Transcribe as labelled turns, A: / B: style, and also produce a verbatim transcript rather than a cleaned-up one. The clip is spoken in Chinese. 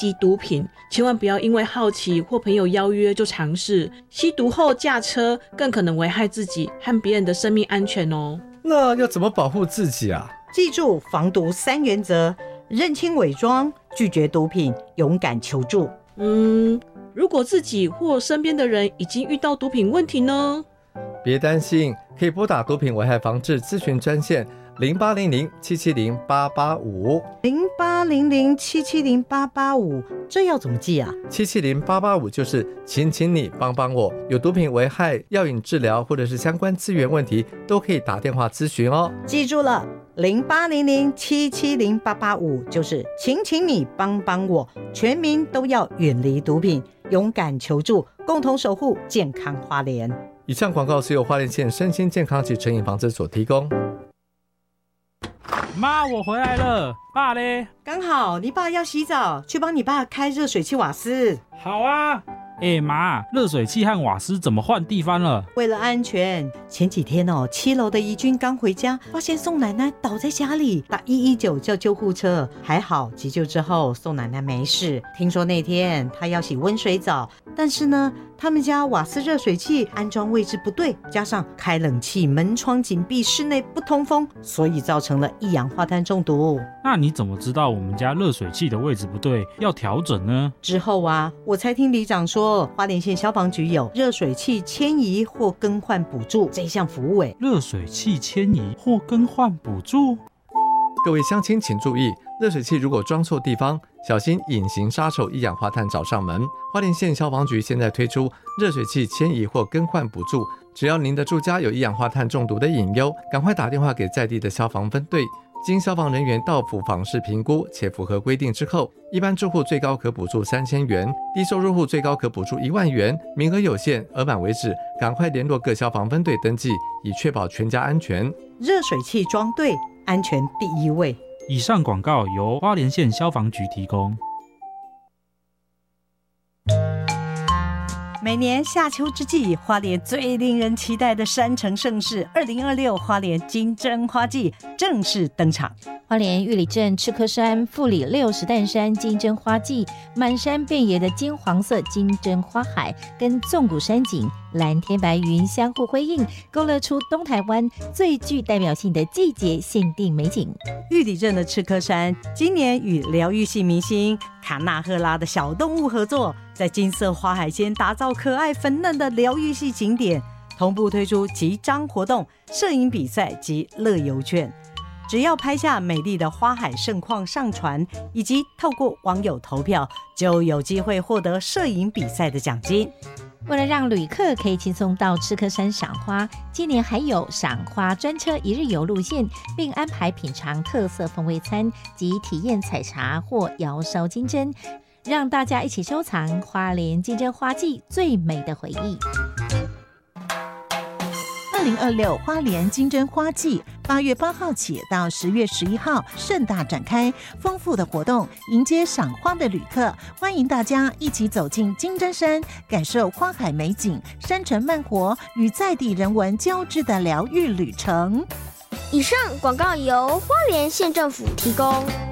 A: 级毒品，千万不要因为好奇或朋友邀约就尝试。吸毒后驾车更可能危害自己和别人的生命安全哦。
B: 那要怎么保护自己啊？
C: 记住防毒三原则：认清伪装，拒绝毒品，勇敢求助。
A: 嗯，如果自己或身边的人已经遇到毒品问题呢？
B: 别担心，可以拨打毒品危害防治咨询专线零八零零七七零八八五
C: 零八零零七七零八八五，这要怎么记啊？
B: 七七零八八五就是请请你帮帮我，有毒品危害、药瘾治疗或者是相关资源问题，都可以打电话咨询哦。
C: 记住了，零八零零七七零八八五就是请请你帮帮我，全民都要远离毒品，勇敢求助，共同守护健康花莲。
B: 以上广告是由花莲县身心健康及成瘾防治所提供。
D: 妈，我回来了。爸嘞？
C: 刚好你爸要洗澡，去帮你爸开热水器瓦斯。
D: 好啊。哎、欸、妈，热水器和瓦斯怎么换地方了？
C: 为了安全，前几天哦，七楼的怡君刚回家，发现宋奶奶倒在家里，打一一九叫救护车，还好急救之后宋奶奶没事。听说那天她要洗温水澡，但是呢，他们家瓦斯热水器安装位置不对，加上开冷气门窗紧闭，室内不通风，所以造成了一氧化碳中毒。
D: 那你怎么知道我们家热水器的位置不对，要调整呢？
C: 之后啊，我才听里长说，花莲县消防局有热水器迁移或更换补助这一项服务。诶，
D: 热水器迁移或更换补助？
B: 各位乡亲请注意，热水器如果装错地方，小心隐形杀手一氧化碳找上门。花莲县消防局现在推出热水器迁移或更换补助，只要您的住家有一氧化碳中毒的隐忧，赶快打电话给在地的消防分队，经消防人员到府访视评估且符合规定之后，一般住户最高可补助三千元，低收入户最高可补助一万元，名额有限，额满为止，赶快联络各消防分队登记，以确保全家安全。
C: 热水器装对，安全第一位。
D: 以上广告由花莲县消防局提供。
C: 每年夏秋之际，花莲最令人期待的山城盛事二零二六花莲金针花季正式登场。
E: 花莲玉里镇赤科山、富里六十担山金针花季，满山遍野的金黄色金针花海跟纵谷山景、蓝天白云相互辉映，勾勒出东台湾最具代表性的季节限定美景。
C: 玉里镇的赤科山今年与疗愈系明星卡纳赫拉的小动物合作，在金色花海间打造可爱粉嫩的疗愈系景点，同步推出集章活动、摄影比赛及乐游券。只要拍下美丽的花海盛况上传，以及透过网友投票，就有机会获得摄影比赛的奖金。
E: 为了让旅客可以轻松到赤科山赏花，今年还有赏花专车一日游路线，并安排品尝特色风味餐及体验采茶或摇烧金针，让大家一起收藏花莲金针花季最美的回忆。
F: 二零二六花莲金针花季八月八号起到十月十一号盛大展开，丰富的活动迎接赏花的旅客，欢迎大家一起走进金针山，感受花海美景、山城慢活与在地人文交织的疗愈旅程。
G: 以上广告由花莲县政府提供。